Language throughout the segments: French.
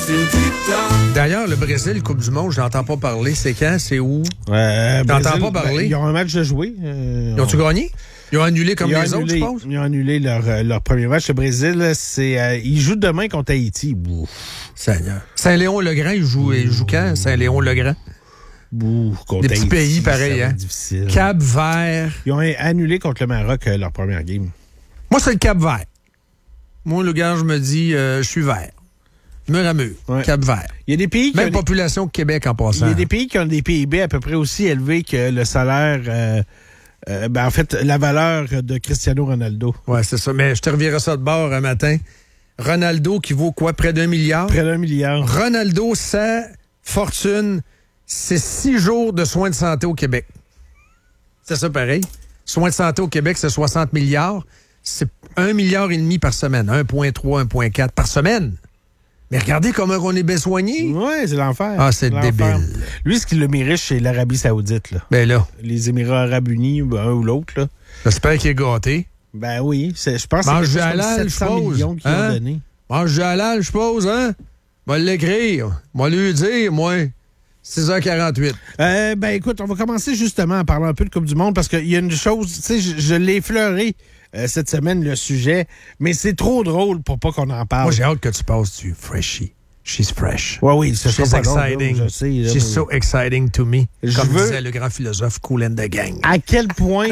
D'ailleurs, le Brésil, Coupe du Monde, je n'entends pas parler. C'est quand? C'est où? T'entends pas parler? Ils ont un match de jouer. Ils ont-tu gagné? Ils ont annulé comme les autres, je pense? Ils ont annulé leur premier match. Le Brésil, ils jouent demain contre Haïti. Ouf. Seigneur. Saint-Léon-le-Grand, ils jouent quand? Saint-Léon-le-Grand? Des petits pays pareils, hein? Difficile. Cap-Vert. Ils ont annulé contre le Maroc leur première game. Moi, c'est le Cap-Vert. Moi, le gars, je me dis, je suis vert. Mur à mur. Ouais. Cap-Vert. Il y a des pays qui même population que Québec en passant. Il y a des pays qui ont des PIB à peu près aussi élevés que le salaire... en fait, la valeur de Cristiano Ronaldo. Oui, c'est ça. Mais je te revirai ça de bord un matin. Ronaldo qui vaut quoi? Près d'1 milliard? Près d'1 milliard. Ronaldo, sa fortune, c'est 6 jours de soins de santé au Québec. C'est ça pareil. Soins de santé au Québec, c'est 60 milliards. C'est 1,5 milliard par semaine. 1,3, 1,4 par semaine. Mais regardez comment on est bien soigné. Oui, c'est l'enfer. Ah, c'est débile. Lui, ce qui l'a mis riche, c'est l'Arabie Saoudite. Là. Ben là. Les Émirats Arabes Unis, un ou l'autre. Là. J'espère qu'il est gâté. Ben oui. Je pense que c'est halal, 700 millions qu'ils ont donné. Mange du halal, je suppose, hein? Va l'écrire. Va lui dire, moi. 6h48. Écoute, on va commencer justement à parler un peu de Coupe du Monde parce qu'il y a une chose, tu sais, je l'ai effleuré cette semaine, le sujet, mais c'est trop drôle pour pas qu'on en parle. Moi, j'ai hâte que tu passes du freshie. She's fresh. Oui, c'est She's exciting. Je sais, là, She's so exciting to me. Comme disait le grand philosophe Kool and the Gang. À quel point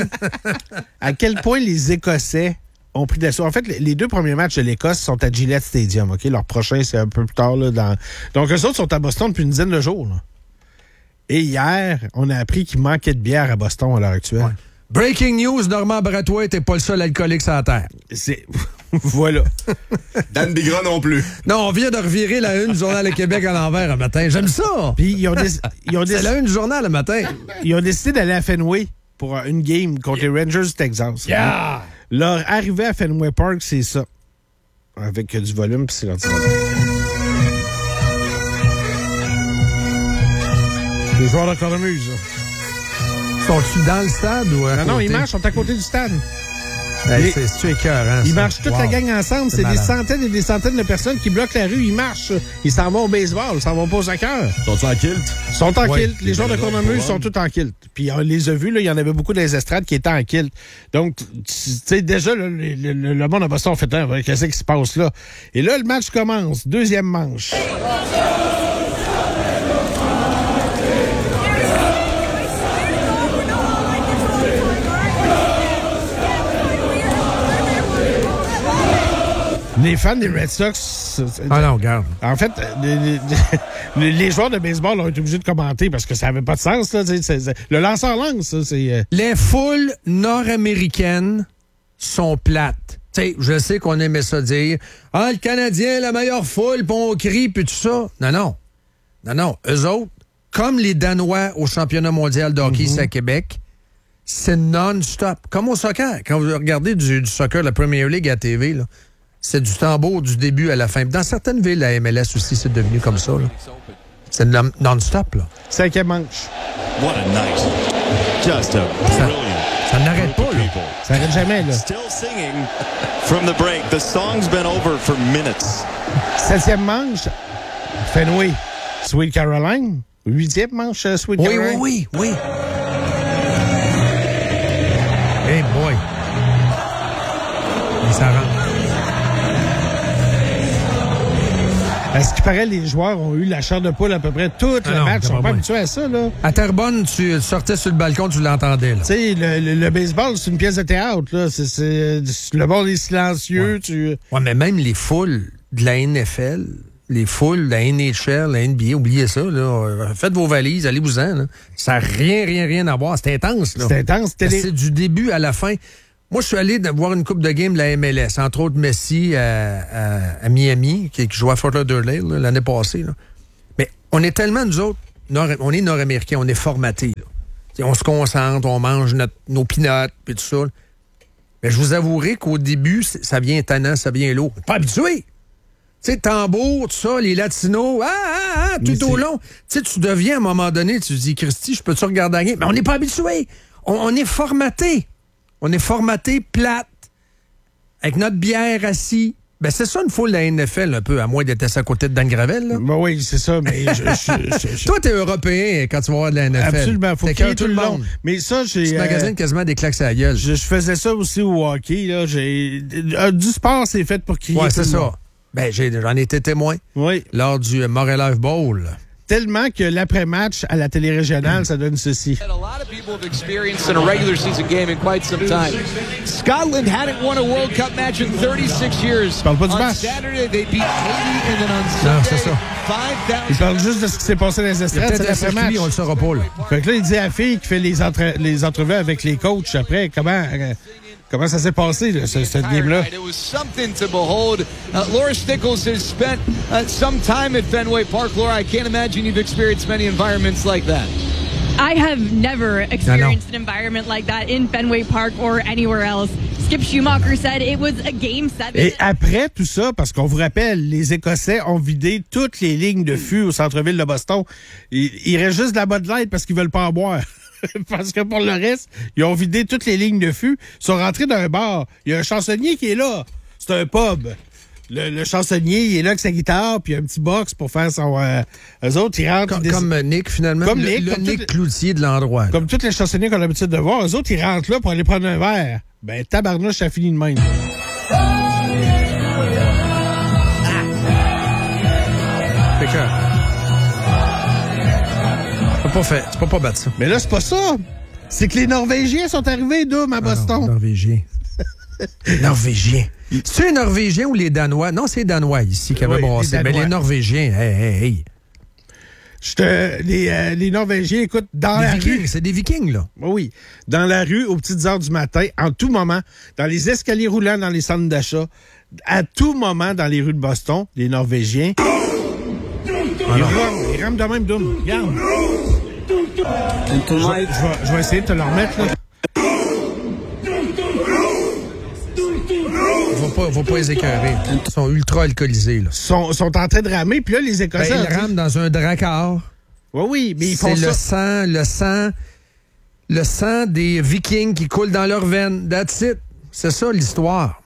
les Écossais ont pris de l'assaut. En fait, les 2 premiers matchs de l'Écosse sont à Gillette Stadium. OK? Leur prochain, c'est un peu plus tard. Là, Donc, eux autres sont à Boston depuis une dizaine de jours. Là. Et hier, on a appris qu'il manquait de bière à Boston à l'heure actuelle. Ouais. Breaking news, Normand Bratois n'était pas le seul alcoolique sur la Terre. Voilà. Dan Bigra non plus. Non, on vient de revirer la une du Journal de Québec à l'envers un matin. J'aime ça. Puis c'est la une du journal le matin. Ils ont décidé d'aller à Fenway pour une game contre les Rangers du Texas. Yeah! Leur arrivée à Fenway Park, c'est ça. Avec du volume, puis c'est l'ordinateur. Les joueurs de cornemuse. Sont-ils dans le stade ou à côté? Non, ils marchent, sont à côté du stade. C'est écœurant. Ils marchent toute la gang ensemble. C'est des centaines et des centaines de personnes qui bloquent la rue. Ils marchent. Ils s'en vont au baseball. Ils s'en vont pas au soccer. Sont-ils en kilt? Ils sont en kilt. Les joueurs de cornemuse sont tous en kilt. Puis on les a vus, là, il y en avait beaucoup dans les estrades qui étaient en kilt. Donc, tu sais, déjà, là, le monde à Boston fait qu'est-ce qui se passe là? Et là, le match commence. Deuxième manche. Les fans des Red Sox... Ah non, regarde. En fait, les joueurs de baseball ont été obligés de commenter parce que ça n'avait pas de sens. Là, le lanceur lance, ça, c'est... Les foules nord-américaines sont plates. T'sais, je sais qu'on aimait ça dire « Ah, le Canadien, la meilleure foule, puis on crie, puis tout ça. » Non. Eux autres, comme les Danois au championnat mondial de hockey ici à Québec, c'est non-stop. Comme au soccer. Quand vous regardez du soccer, la Premier League à TV, là, c'est du tambour du début à la fin. Dans certaines villes, la MLS aussi, c'est devenu comme ça. Là. C'est non-stop. Là. 5e manche. What a night. Just a brilliant. Ça n'arrête pas, là. Ça n'arrête jamais, là. Still singing from the break. The song's been over for minutes. 7e manche. Fenway. Sweet Caroline. 8e manche, Sweet Caroline. Oui. Hey boy. Et ça rentre. À ce qui paraît, les joueurs ont eu la chair de poule à peu près tout le match. Ils sont pas habitués à ça, là. À Terrebonne, tu sortais sur le balcon, tu l'entendais, là. Tu sais, le baseball, c'est une pièce de théâtre, là. Le bord est silencieux. Ouais, mais même les foules de la NFL, les foules de la NHL, la NBA, oubliez ça, là. Faites vos valises, allez-vous-en, là. Ça n'a rien à voir. C'est intense, là. C'est intense. C'est du début à la fin. Moi, je suis allé voir une coupe de game de la MLS, entre autres Messi à Miami, qui jouait à Fort Lauderdale l'année passée. Là. Mais on est tellement, nous autres, on est nord-américains, on est formatés. Là. On se concentre, on mange nos peanuts, puis tout ça. Mais je vous avouerai qu'au début, ça vient tannant, ça vient lourd. Pas habitué! Tu sais, tambour, tout ça, les latinos, tout au long. Tu sais, tu deviens, à un moment donné, tu te dis, Christy, je peux-tu regarder la game? Mais on n'est pas habitué. On est formaté. On est formaté plate, avec notre bière assis, Ben, c'est ça une foule de la NFL, un peu, à moins d'être assis à côté de Dan Gravel. Là. Ben oui, c'est ça, mais Toi, t'es européen quand tu vas voir de la NFL. Absolument, faut qu'il y ait tout le long. Mais ça, j'ai... Tu magasines quasiment des claques à la gueule. Je faisais ça aussi au hockey. Là. Du sport, c'est fait pour crier. Ouais, c'est ça. Ben, j'en ai été témoin. Oui. Lors du Montréal Live Bowl. Tellement que l'après-match à la télé régionale, ça donne ceci. A lot of people have experienced in a regular season game in quite some time. Scotland hadn't won a World Cup match in 36 years. Parle pas du On match. Saturday, they beat Haiti, and then on Sunday, Non, c'est ça. 5,000. Il parle juste de ce qui s'est passé dans les estrades, c'est Peut-être un l'après-match. circuit, on le saura pas, là. Fait que là, il dit à la fille qui fait les entrevues avec les coachs après, comment ça s'est passé, là, cette game-là? It was something to behold. Laura Stickles has spent some time at Fenway Park. Laura, I can't imagine you've experienced many environments like that. I have never experienced an environment like that in Fenway Park or anywhere else. Skip Schumacher said it was a Game 7. Et après tout ça, parce qu'on vous rappelle, les Écossais ont vidé toutes les lignes de fût au centre-ville de Boston. Il reste juste de la Bud Light parce qu'ils veulent pas en boire. Parce que pour le reste, ils ont vidé toutes les lignes de fût. Ils sont rentrés dans un bar. Il y a un chansonnier qui est là. C'est un pub. Le chansonnier, il est là avec sa guitare, puis il y a un petit box pour faire son... eux autres, ils rentrent... Comme Nick, finalement. Comme le Nick, Nick Cloutier de l'endroit. Comme tous les chansonniers qu'on a l'habitude de voir, eux autres, ils rentrent là pour aller prendre un verre. Ben, tabarnouche, ça finit de même. Fait que... Tu peux pas battre ça. Mais là, c'est pas ça. C'est que les Norvégiens sont arrivés, Doom, à Boston. Non, Norvégien. Norvégien. C'est-tu les Norvégiens ou les Danois? Non, c'est les Danois ici qui avaient brassé. Mais les Norvégiens, hey. Les Norvégiens, écoute, dans la rue... C'est des Vikings, là. Oui. Dans la rue, aux petites heures du matin, en tout moment, dans les escaliers roulants, dans les centres d'achat, à tout moment, dans les rues de Boston, les Norvégiens... Ils rament de même, Doom. Regarde. Je vais essayer de te le remettre, là. Va pas les écœurer. Ils sont ultra alcoolisés, là. Sont en train de ramer, puis là, les Écossais... Ils rament dans un dracard. Oui, mais ils font ça. C'est le sang des Vikings qui coule dans leurs veines. That's it. C'est ça, l'histoire.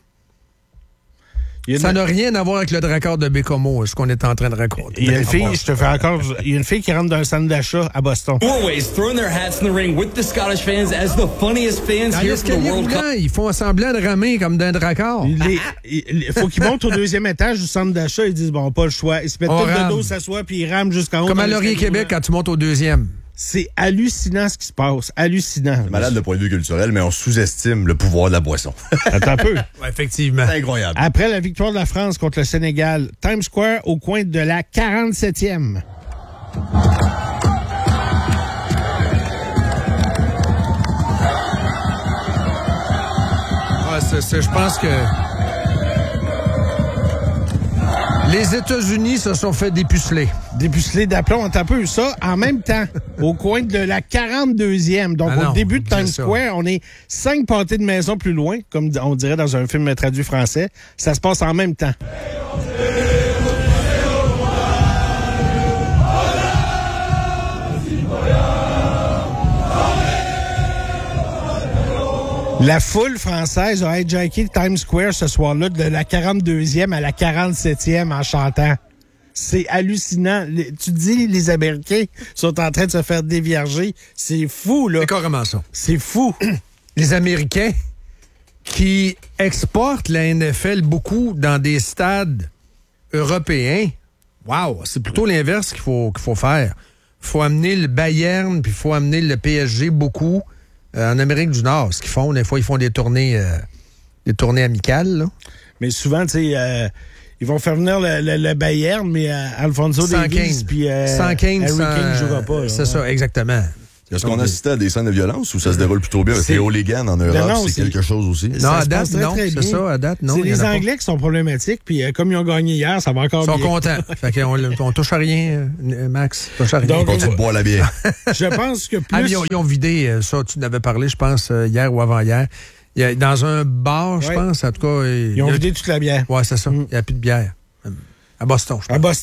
Ça n'a rien à voir avec le dracard de Bécomo, ce qu'on est en train de raconter. Il y a une fille, il y a une fille qui rentre dans un centre d'achat à Boston. Norway's thrown their hats in the ring with the Scottish fans as the funniest fans Dans here for the World Cup. Ils font semblant de ramer comme d'un dracard. Il faut qu'ils montent au deuxième étage du centre d'achat. Ils disent, bon, pas le choix. Ils se mettent tout de dos, s'assoient, puis ils rament jusqu'en haut. Comme à Laurier Québec, quand tu montes au deuxième. C'est hallucinant ce qui se passe. Hallucinant. C'est malade le point de vue culturel, mais on sous-estime le pouvoir de la boisson. Attends un peu. Ouais, effectivement. C'est incroyable. Après la victoire de la France contre le Sénégal, Times Square au coin de la 47e. Je pense que les États-Unis se sont fait dépuceler. Dépuceler d'aplomb, un peu ça, en même temps, au coin de la 42e. Donc, au début de Times Square, on est 5 pâtés de maison plus loin, comme on dirait dans un film traduit français. Ça se passe en même temps. La foule française a hijacké Times Square ce soir-là de la 42e à la 47e en chantant. C'est hallucinant. Tu dis, les Américains sont en train de se faire dévierger. C'est fou, là. C'est carrément ça. C'est fou. Les Américains qui exportent la NFL beaucoup dans des stades européens, wow, c'est plutôt l'inverse qu'il faut faire. Il faut amener le Bayern, puis il faut amener le PSG beaucoup en Amérique du Nord. Ce qu'ils font, des fois, ils font des tournées amicales, là. Mais souvent, tu sais... ils vont faire venir le Bayern, mais Alphonso Davies puis Harry Kane ne jouera pas. C'est ça, exactement. Est-ce qu'on assistait à des scènes de violence ou ça se déroule plutôt bien? Parce que les hooligans en Europe, c'est quelque chose aussi. Non, à date, non. C'est ça, à date, non. C'est les Anglais qui sont problématiques, puis comme ils ont gagné hier, ça va encore bien. Ils sont contents. Fait qu'on touche à rien, Max. Touche à rien. Donc, on continue de boire la bière. Je pense que plus... Ils ont vidé, ça, tu n'avais parlé, je pense, hier ou avant-hier. Dans un bar, je pense, en tout cas... Ils ont vidé toute la bière. Oui, c'est ça. Il n'y a plus de bière. À Boston, je pense. À Boston.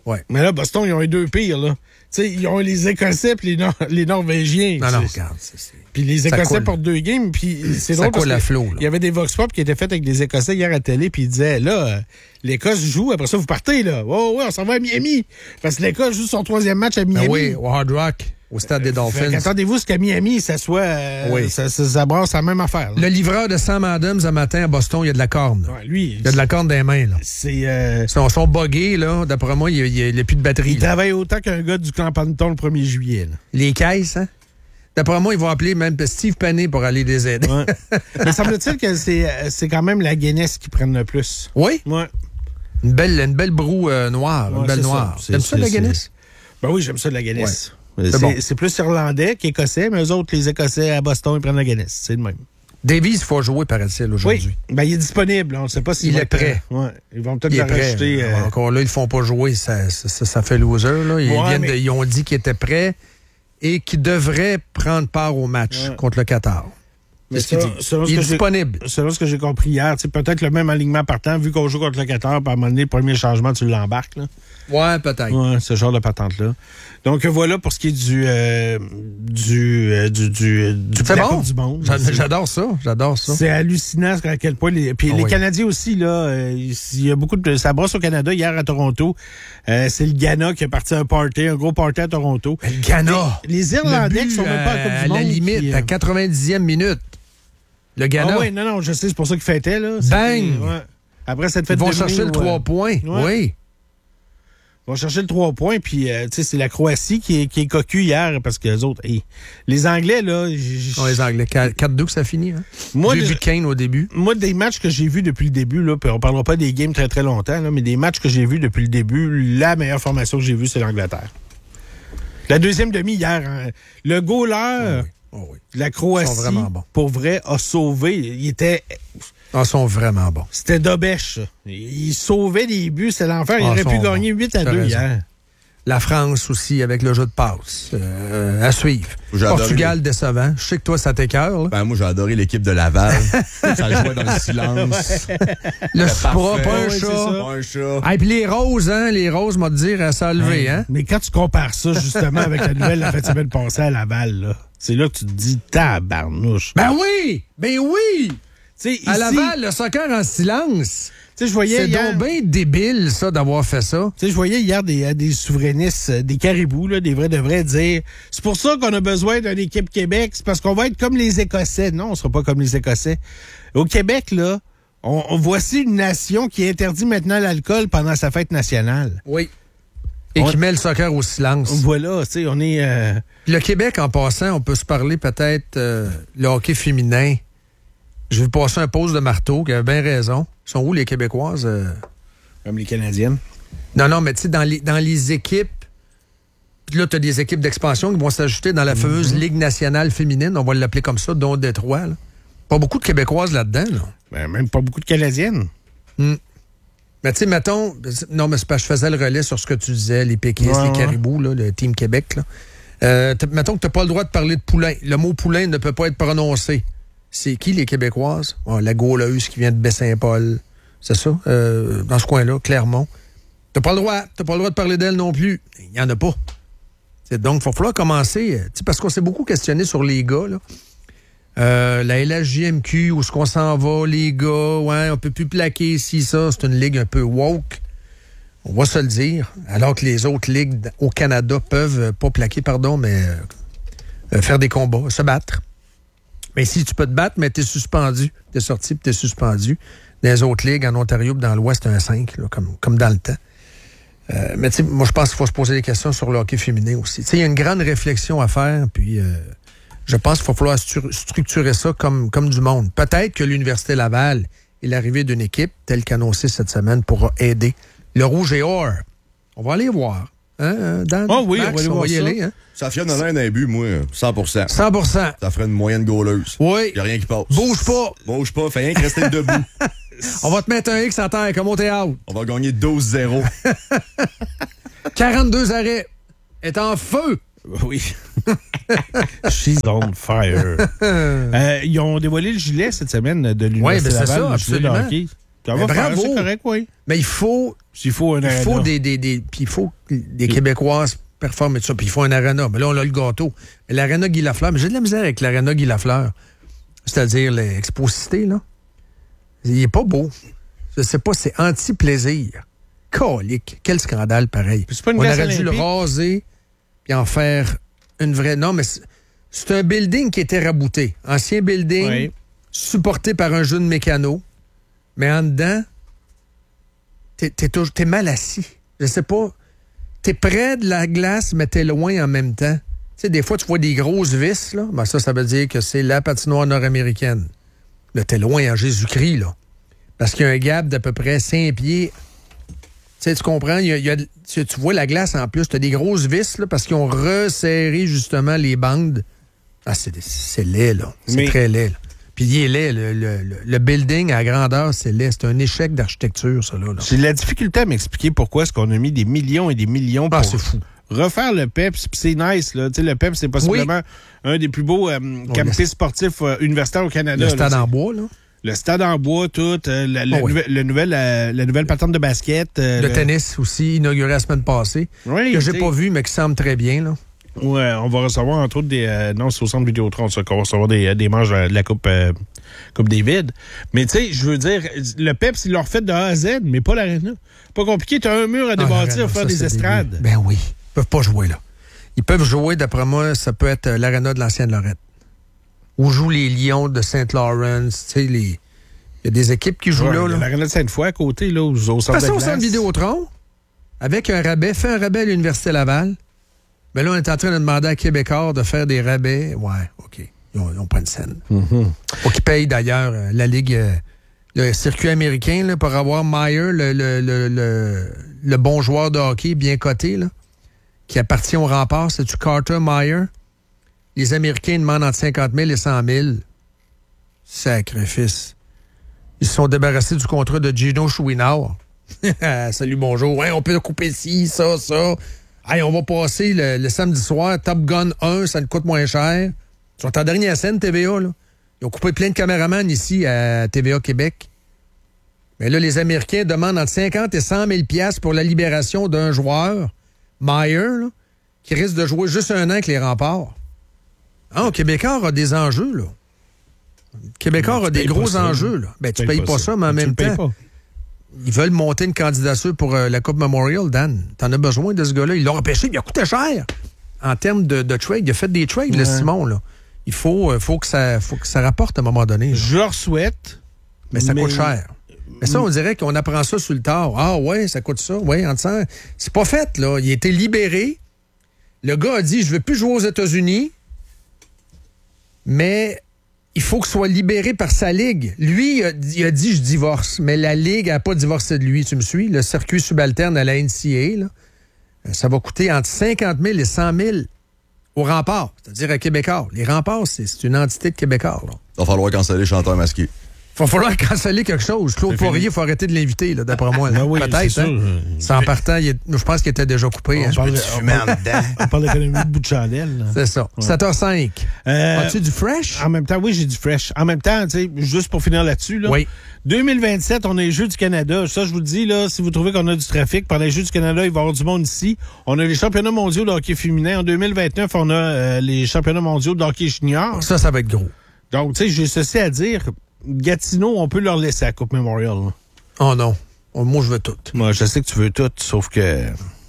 Ouais. Mais là, Boston, ils ont les deux pires, là. Tu sais, ils ont les Écossais et les Norvégiens. Non, regarde. Puis les Écossais portent 2 games, puis c'est drôle parce il y avait des Vox Pop qui étaient faits avec des Écossais hier à la télé, puis ils disaient, là, l'Écosse joue, après ça, vous partez, là. Oh, ouais, on s'en va à Miami. Parce que l'Écosse joue son 3e match à Miami. Oui, au Hard Rock, au stade des Dolphins. Attendez-vous ce qu'à Miami, ça soit... ça brasse la même affaire. Là. Le livreur de Sam Adams, un matin à Boston, il y a de la corne. Ouais, lui... Il y a de la corne dans les mains, là. C'est... Son buggé, là, d'après moi, il n'a plus de batterie. Il travaille autant qu'un gars du Clampanton le 1er juillet, là. Les caisses, hein? D'après moi, ils vont appeler même Steve Penny pour aller les aider. Ouais. Mais semble-t-il que c'est quand même la Guinness qui prenne le plus. Oui? Ouais. Une belle broue noire. Une belle noire. T'aimes ça, la Guinness? Ben oui, j'aime ça, de la Guinness. Ouais. C'est plus irlandais qu'écossais, mais eux autres, les Écossais à Boston, ils prennent la Guinness. C'est le même. Davies, il faut jouer, paraît-il, aujourd'hui. Oui. Ben, il est disponible. On ne sait pas s'il est prêt. Ouais. Ils vont peut-être le rajouter. Encore là, ils ne font pas jouer. Ça fait loser. Là. Ils ont dit qu'ils étaient prêts et qu'ils devraient prendre part au match contre le Qatar. Mais il est disponible. Selon ce que j'ai compris hier, peut-être le même alignement partant, vu qu'on joue contre le Qatar, puis à un moment donné, le premier changement, tu l'embarques. Là. Ouais, peut-être. Ouais, ce genre de patente-là. Donc voilà pour ce qui est du c'est bon. Coupe du Monde. J'adore ça. C'est hallucinant à quel point les Canadiens aussi, là, il y a beaucoup de... Ça brosse au Canada hier à Toronto. C'est le Ghana qui est parti un gros party à Toronto. Mais le Ghana! Les Irlandais qui sont même pas en Coupe du Monde. À la limite, à 90e minute. Le Ghana. Ah oui, non, je sais, c'est pour ça qu'ils fêtaient, là. Bang! Ouais. Après cette fête ils vont chercher le 3 points. Ouais. Oui. Ils vont chercher le 3 points, puis c'est la Croatie qui est cocu hier, parce que les autres, les Anglais, là... les Anglais, 4-2 que ça finit. Hein? Moi, J'ai vu Kane au début. Moi, des matchs que j'ai vus depuis le début, là, puis on parlera pas des games très, très longtemps, là, mais des matchs que j'ai vus depuis le début, la meilleure formation que j'ai vue, c'est l'Angleterre. La deuxième demi hier, hein, le goaler... La Croatie, pour vrai, a sauvé. Ils sont vraiment bons. C'était Dobèche. Il sauvait des buts, c'est l'enfer. Il aurait pu gagner 8-2 hier. La France aussi, avec le jeu de passe. À suivre. Portugal, décevant. Je sais que toi, ça t'écoeure. Ben, moi, j'ai adoré l'équipe de Laval. Ça jouait dans le silence. Le Supra, pas un chat. Et puis les Roses, m'a dire, ça a levé. Hein? Mais quand tu compares ça, justement, avec la nouvelle la semaine passée à Laval, là, c'est là que tu te dis tabarnouche. Ben oui! T'sais, à Laval, le soccer en silence. Je voyais donc bien débile, ça, d'avoir fait ça. Je voyais hier des souverainistes, des caribous, là, des vrais de vrais, dire c'est pour ça qu'on a besoin d'une équipe Québec, c'est parce qu'on va être comme les Écossais. Non, on sera pas comme les Écossais. Au Québec, là, voici une nation qui interdit maintenant l'alcool pendant sa fête nationale. Oui. Et qui met le soccer au silence. Voilà, tu sais, on est... Le Québec, en passant, on peut se parler peut-être le hockey féminin. Je vais passer un pause de marteau, qui avait bien raison. Ils sont où, les Québécoises? Comme les Canadiennes. Non, mais tu sais, dans les équipes, puis là, tu as des équipes d'expansion qui vont s'ajouter dans la fameuse Ligue nationale féminine, on va l'appeler comme ça, dont Détroit. Là. Pas beaucoup de Québécoises là-dedans. Là. Ben, même pas beaucoup de Canadiennes. Mais tu sais, mettons... Non, mais c'est parce que je faisais le relais sur ce que tu disais, les péquistes, les caribous, là, le Team Québec. Là. Mettons que tu n'as pas le droit de parler de poulain. Le mot poulain ne peut pas être prononcé. C'est qui, les Québécoises? La Gauleuse qui vient de Baie-Saint-Paul. C'est ça? Dans ce coin-là, Clermont. T'as pas le droit de parler d'elle non plus. Il n'y en a pas. Donc, il va falloir commencer. Parce qu'on s'est beaucoup questionné sur les gars. Là. La LHJMQ, où est-ce qu'on s'en va, les gars? On peut plus plaquer ici, ça. C'est une ligue un peu woke. On va se le dire. Alors que les autres ligues au Canada peuvent, pas plaquer, pardon, mais faire des combats, se battre. Mais si tu peux te battre, mais t'es suspendu. T'es sorti puis t'es suspendu. Dans les autres ligues, en Ontario et dans l'Ouest, c'est un 5, là, comme dans le temps. Mais tu sais, moi, je pense qu'il faut se poser des questions sur le hockey féminin aussi. Tu sais, il y a une grande réflexion à faire, puis je pense qu'il va falloir structurer ça comme du monde. Peut-être que l'Université Laval et l'arrivée d'une équipe, telle qu'annoncée cette semaine, pourra aider. Le Rouge et Or, on va aller voir. Hein, Dan? Oui, Max, on va y aller. Hein? Ça fière dans un but, moi, 100%. 100%. Ça ferait une moyenne gauleuse. Oui. Il n'y a rien qui passe. Bouge pas. Bouge pas, fais rien que rester debout. On va te mettre un X à terre, comme au théâtre. On va gagner 12-0. 42 arrêts. Est en feu. Oui. She's on fire. Ils ont dévoilé le gilet cette semaine de l'Université Laval. Oui, c'est ça, absolument. Bravo. C'est correct, oui. Mais il faut des Québécoises performent ça. Puis il faut un aréna. Mais là, on a le gâteau. Mais l'aréna Guy Lafleur, mais j'ai de la misère avec l'aréna Guy Lafleur. C'est-à-dire l'Expo-Cité, là. Il est pas beau. Je sais pas, c'est anti-plaisir. Colique. Quel scandale pareil. On aurait dû le raser puis en faire une vraie... Non, mais c'est un building qui était rabouté. Ancien building, supporté par un jeune mécano. Mais en dedans, t'es mal assis. Je sais pas. T'es près de la glace, mais t'es loin en même temps. Tu sais, des fois, tu vois des grosses vis, là. Ben ça veut dire que c'est la patinoire nord-américaine. Là, t'es loin en Jésus-Christ, là. Parce qu'il y a un gap d'à peu près 5 pieds. Tu sais, tu comprends? Tu vois la glace en plus. T'as des grosses vis, là, parce qu'ils ont resserré, justement, les bandes. Ah, c'est laid, là. C'est très laid, là. Puis il est laid. Le building à grandeur, c'est laid. C'est un échec d'architecture, ça, là. J'ai de la difficulté à m'expliquer pourquoi est-ce qu'on a mis des millions et des millions pour c'est fou. Refaire le PEPS. Puis c'est nice, là. Tu sais, le PEPS, c'est possiblement un des plus beaux campus sportifs universitaires au Canada. Le stade en bois, là. Le stade en bois, tout. La nouvelle patente de basket. Le tennis aussi, inauguré la semaine passée. Oui, que j'ai pas vu, mais qui semble très bien, là. Ouais, on va recevoir entre autres des... non, c'est au centre Vidéotron, ça, qu'on va recevoir des manches de la Coupe David. Mais tu sais, je veux dire, le PEPS, ils l'ont refait de A à Z, mais pas l'aréna. Pas compliqué, t'as un mur à débâtir, faire des estrades. Ben oui, ils peuvent pas jouer là. Ils peuvent jouer, d'après moi, ça peut être l'aréna de l'ancienne Lorette. Où jouent les Lions de Saint-Laurent, tu sais, il y a des équipes qui jouent là. L'aréna de Sainte-Foy à côté, là, au centre de glace. Au centre Vidéotron, avec un rabais, fait un rabais à l'Université Laval. Mais là, on est en train de demander à Québécois de faire des rabais. Ouais, OK. Ils ont pas une scène. Faut qu'ils payent, d'ailleurs, la Ligue, le circuit américain, là, pour avoir Meyer, le bon joueur de hockey bien coté, là, qui appartient au rempart. C'est-tu Carter Meyer? Les Américains demandent entre 50 000 et 100 000. Sacrifice. Ils se sont débarrassés du contrat de Gino Chouinard. Salut, bonjour. Ouais, on peut couper ci, ça. Hey, on va passer le samedi soir, Top Gun 1, ça nous coûte moins cher. Ils sont en dernière scène, TVA, là. Ils ont coupé plein de caméramans ici à TVA Québec. Mais là, les Américains demandent entre 50 et 100 000 $ pour la libération d'un joueur, Meyer, là, qui risque de jouer juste un an avec les Remparts. Ah, Québécois a des enjeux, là. Québécois a des gros enjeux, là. Ben, tu payes pas ça, mais en même temps... Ils veulent monter une candidature pour la Coupe Memorial, Dan. T'en as besoin de ce gars-là. Ils l'ont empêché, il a coûté cher. En termes de trade, il a fait des trades, le Simon, là. Il faut que ça rapporte à un moment donné. Là. Je leur souhaite. Mais ça coûte cher. Mais ça, on dirait qu'on apprend ça sur le tard. Ah ouais, ça coûte ça. Oui, en disant, c'est pas fait, là. Il a été libéré. Le gars a dit, je veux plus jouer aux États-Unis, mais... il faut qu'il soit libéré par sa ligue. Lui, il a dit, je divorce, mais la ligue n'a pas divorcé de lui. Tu me suis? Le circuit subalterne à la NCAA, là, ça va coûter entre 50 000 et 100 000 au Rempart, c'est-à-dire à Québécois. Les Remparts, c'est une entité de Québécois. Là. Il va falloir canceller Chanteur Masqué. Il va falloir canceller quelque chose. Claude Poirier, il faut arrêter de l'inviter, là, d'après moi. Là. Oui, peut-être. C'est en partant, je pense qu'il était déjà coupé. On parle d'économie de bout de chandelle. Là. C'est ça. Ouais. 7h05. As-tu du fresh? En même temps, oui, j'ai du fresh. En même temps, tu sais, juste pour finir là-dessus, là, oui. 2027, on a les Jeux du Canada. Ça, je vous le dis, là, si vous trouvez qu'on a du trafic, pendant les Jeux du Canada, il va y avoir du monde ici. On a les championnats mondiaux de hockey féminin. En 2029, on a les championnats mondiaux de hockey junior. Ça va être gros. Donc, tu sais, j'ai ceci à dire. Gatineau, on peut leur laisser la Coupe Memorial. Là. Oh non. Moi, je veux tout. Moi, je sais que tu veux tout, sauf que...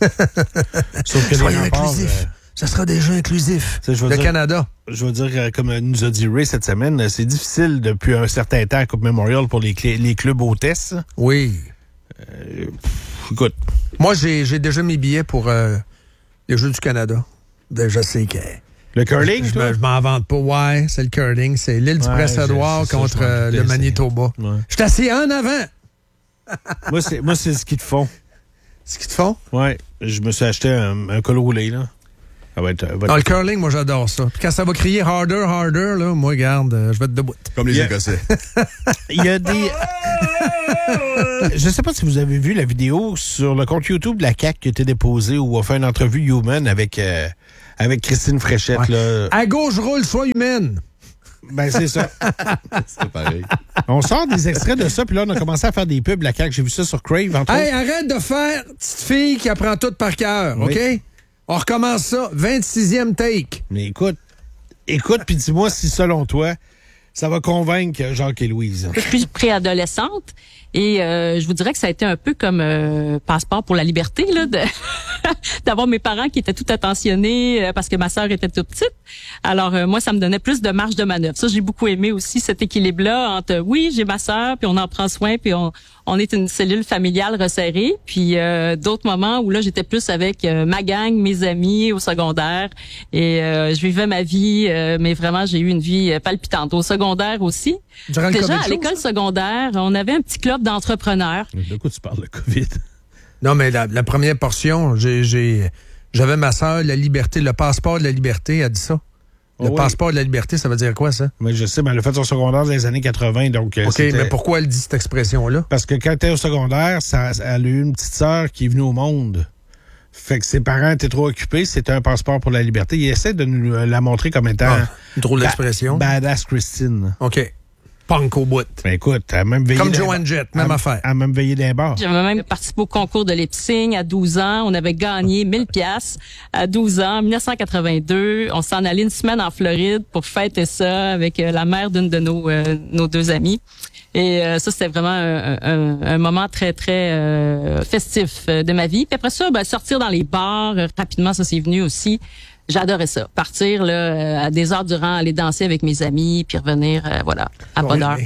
Soyons inclusifs. Ça sera des jeux inclusifs. Le Canada. Je veux dire, comme nous a dit Ray cette semaine, c'est difficile depuis un certain temps à Coupe Memorial pour les clubs hôtesses. Oui. Écoute. Moi, j'ai déjà mes billets pour les Jeux du Canada. Je sais que... Le curling, je m'en vante pas. Ouais, c'est le curling. C'est l'île du Prince-Édouard contre le Manitoba. Ouais. Je suis assis en avant. moi, c'est ce qu'ils te font. Ce qu'ils te font? Ouais. Je me suis acheté un col roulé, là. Le curling, moi, j'adore ça. Puis quand ça va crier harder, harder, là, moi, regarde, je vais être debout. Comme les Écossais. Il y a des... Je sais pas si vous avez vu la vidéo sur le compte YouTube de la CAQ qui a été déposée où on fait une entrevue Human avec Christine Fréchette. Ouais. Là. À gauche roule, soit humaine. Ben, c'est ça. C'est pareil. On sort des extraits de ça, puis là, on a commencé à faire des pubs, la CAQ. J'ai vu ça sur Crave, entre Hey, autres. arrête de faire petite fille qui apprend tout par cœur, Oui. OK? On recommence ça. 26e take. Mais écoute, puis dis-moi si, selon toi, ça va convaincre Jacques et Louise. Je suis préadolescente et je vous dirais que ça a été un peu comme passeport pour la liberté là, d'avoir mes parents qui étaient tout attentionnés parce que ma sœur était toute petite. Alors moi, ça me donnait plus de marge de manœuvre. Ça, j'ai beaucoup aimé aussi cet équilibre-là entre oui, j'ai ma sœur, puis on en prend soin, puis on est une cellule familiale resserrée. Puis d'autres moments où là, j'étais plus avec ma gang, mes amis au secondaire et je vivais ma vie, mais vraiment, j'ai eu une vie palpitante. Au secondaire aussi. Durant le Déjà, COVID à l'école secondaire, on avait un petit club d'entrepreneurs. De quoi tu parles, le COVID? Non, mais la première portion, j'avais ma sœur, la liberté, le passeport de la liberté, elle dit ça. Le passeport de la liberté, ça veut dire quoi, ça? Mais je sais, mais elle a fait son secondaire dans les années 80, donc... OK, mais pourquoi elle dit cette expression-là? Parce que quand t'es au secondaire, elle a eu une petite sœur qui est venue au monde. Fait que ses parents étaient trop occupés, c'était un passeport pour la liberté. Il essaie de nous la montrer comme étant... Une drôle d'expression. Badass Christine. OK. Punk au bout. Ben écoute, elle a même veillé... Comme Joanne Jett, même affaire. Elle a même veillé d'un bar. J'avais même participé au concours de lip-sync à 12 ans. On avait gagné 1000 pièces à 12 ans, 1982. On s'en allait une semaine en Floride pour fêter ça avec la mère d'une de nos deux amies. Et ça, c'était vraiment un moment très, très festif de ma vie. Puis après ça, sortir dans les bars, rapidement, ça c'est venu aussi. J'adorais ça. Partir là à des heures durant, aller danser avec mes amis, puis revenir, voilà, à pas d'heure.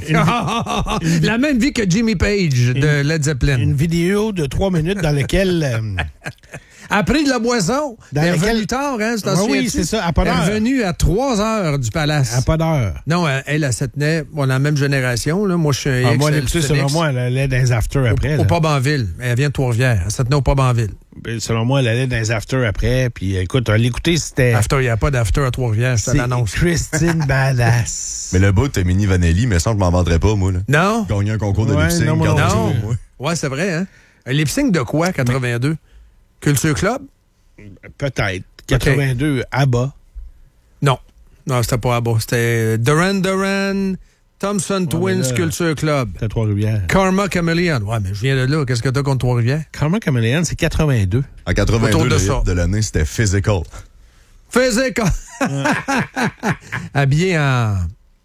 La même vie que Jimmy Page de Led Zeppelin. Une vidéo de 3 minutes dans laquelle... Elle a pris de la boisson. Dans Elle est laquelle- revenue tard, hein? Oui, c'est ça, à pas d'heure. Elle est revenue à 3 heures du palace. à pas d'heure. Non, elle se tenait, on a la même génération. Là. Moi, je suis un ex. Moi, elle, c'est un selon ex. moi, elle allait dans les afters après. Au là. pub en ville. Elle vient de Trois-Rivières. Elle se tenait au pub en ville. Selon moi, elle allait dans les afters après. Puis écoute, l'écouter, c'était... After, il n'y a pas d'after à Trois-Rivières, c'est C'est l'annonce. Christine Badass. Mais le bout de Mini Vanelli, mais ça, je m'en vendrais pas, moi. Là. Non? Gagner un concours de Ouais, lip-sync, non, moi garde non ça, plus. moi. Ouais, c'est vrai, hein? Un lip-sync de quoi, 82? Culture Club? Peut-être. 82, ABBA. Non. Non, c'était pas à bas. C'était Duran, Thompson Twins là, Culture Club. C'est à Trois-Rivières. Karma Chameleon. Ouais, mais je viens de là. Qu'est-ce que t'as contre Trois-Rivières? Carmen Chameleon, c'est 80. En 82, Autour de le ça. hit de l'année, c'était Physical. Physical. Habillé en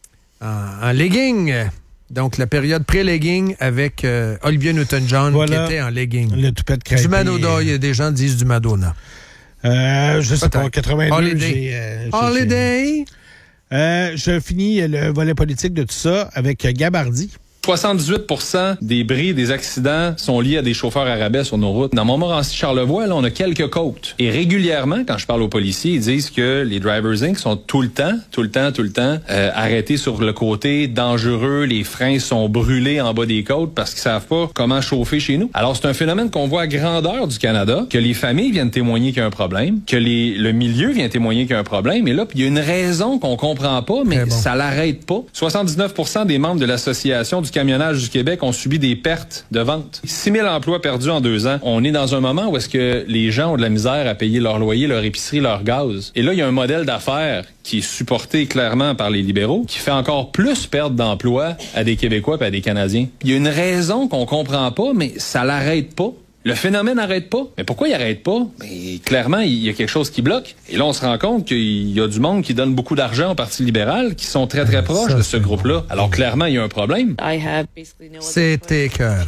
legging. Donc, la période pré-legging avec Olivia Newton-John Voilà. qui était en legging. Le toupette crêpé. Du Madonna. Il y a des gens qui disent du Madonna. Je sais pas, Peut-être. 82. Holiday. Holiday. Je finis le volet politique de tout ça avec Gabardi. 78% des bris, des accidents sont liés à des chauffeurs à rabais sur nos routes. Dans Montmorency-Charlevoix, là, on a quelques côtes. Et régulièrement, quand je parle aux policiers, ils disent que les Drivers Inc. sont tout le temps, arrêtés sur le côté, dangereux, les freins sont brûlés en bas des côtes parce qu'ils savent pas comment chauffer chez nous. Alors, c'est un phénomène qu'on voit à grandeur du Canada, que les familles viennent témoigner qu'il y a un problème, que le milieu vient témoigner qu'il y a un problème. Et là, il y a une raison qu'on comprend pas, mais ça l'arrête pas. 79% des membres de l'association du camionnage du Québec ont subi des pertes de vente. 6 000 emplois perdus en 2 ans. On est dans un moment où est-ce que les gens ont de la misère à payer leur loyer, leur épicerie, leur gaz. Et là, il y a un modèle d'affaires qui est supporté clairement par les libéraux, qui fait encore plus perdre d'emplois à des Québécois et à des Canadiens. Il y a une raison qu'on comprend pas, mais ça l'arrête pas. Le phénomène n'arrête pas. Mais pourquoi il n'arrête pas? Mais clairement, il y a quelque chose qui bloque. Et là, on se rend compte qu'il y a du monde qui donne beaucoup d'argent au Parti libéral, qui sont très, très proches de ce groupe-là. Alors, clairement, il y a un problème. C'était cœur.